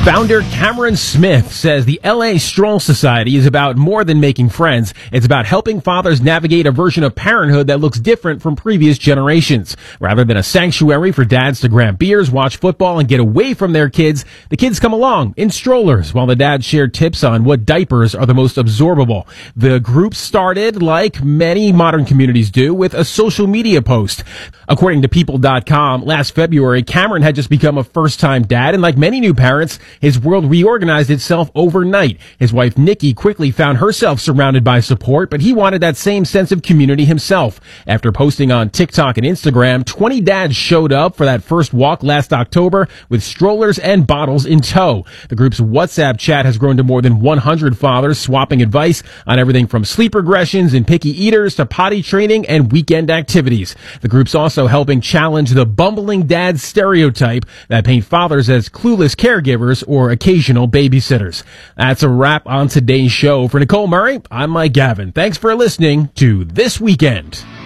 Founder Cameron Smith says the LA Stroll Society is about more than making friends. It's about helping fathers navigate a version of parenthood that looks different from previous generations. Rather than a sanctuary for dads to grab beers, watch football, and get away from their kids, the kids come along in strollers while the dads share tips on what diapers are the most absorbable. The group started, like many modern communities do, with a social media post. According to People.com, last February, Cameron had just become a first-time dad, and like many new parents, his world reorganized itself overnight. His wife, Nikki, quickly found herself surrounded by support, but he wanted that same sense of community himself. After posting on TikTok and Instagram, 20 dads showed up for that first walk last October with strollers and bottles in tow. The group's WhatsApp chat has grown to more than 100 fathers swapping advice on everything from sleep regressions and picky eaters to potty training and weekend activities. The group's also helping challenge the bumbling dad stereotype that paint fathers as clueless caregivers or occasional babysitters. That's a wrap on today's show. For Nicole Murray, I'm Mike Gavin. Thanks for listening to This Weekend.